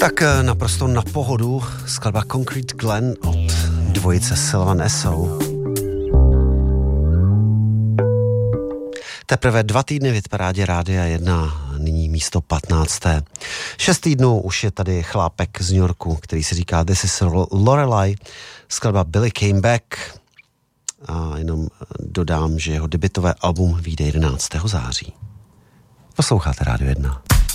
Tak naprosto na pohodu skladba Concrete Glen od dvojice Sylvan Esso. Teprve 2 týdny v hitparádě Rádia 1, nyní místo 15. 6 týdnů už je tady chlápek z New Yorku, který si říká This is Lorelei, skladba Billy Came Back. A jenom dodám, že jeho debutové album vyjde 11. září. Posloucháte Rádio 1.